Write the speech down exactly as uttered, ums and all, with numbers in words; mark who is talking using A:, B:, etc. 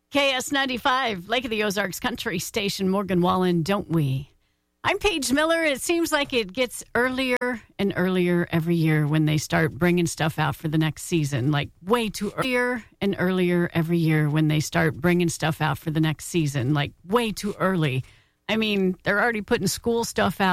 A: K S ninety-five, Lake of the Ozarks Country Station, Morgan Wallen, don't we? I'm Paige Miller. It seems like it gets earlier and earlier every year when they start bringing stuff out for the next season. Like way too earlier and earlier every year when they start bringing stuff out for the next season. Like way too early. I mean, they're already putting school stuff out.